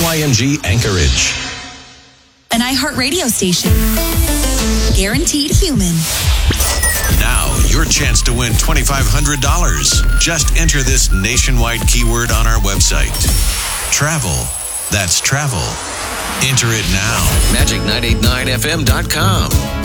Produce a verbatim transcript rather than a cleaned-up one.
Y M G Anchorage. An iHeartRadio station. Guaranteed human. Now, your chance to win twenty-five hundred dollars. Just enter this nationwide keyword on our website. Travel. That's travel. Enter it now. magic nine eight nine F M dot com.